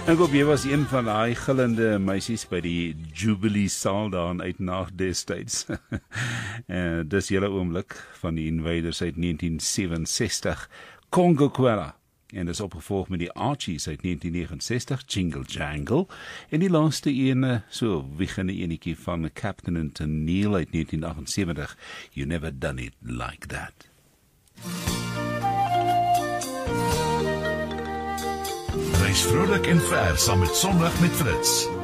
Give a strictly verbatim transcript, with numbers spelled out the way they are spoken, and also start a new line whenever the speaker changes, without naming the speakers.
Ek hoop jy was een van daai gillende meisies by die Jubilee saal daar in Uitenaag destyds. uh, dis julle oomblik van die Invaders uit negentien sewenses-tig, Congo Kwela. En dis opgevolg met die Archies uit negentien negenensestig, Jingle Jangle. En die laaste ene, so wiegende enetjie van Captain and Tennille uit negentien agtensewentig, You Never Done It Like That.
Reis vrolik en ver saam met Sondag met Fritz.